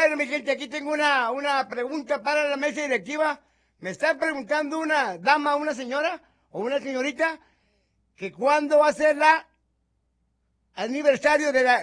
Bueno, mi gente, aquí tengo una pregunta para la mesa directiva. Me está preguntando una dama, una señora o una señorita que cuándo va a ser la aniversario de la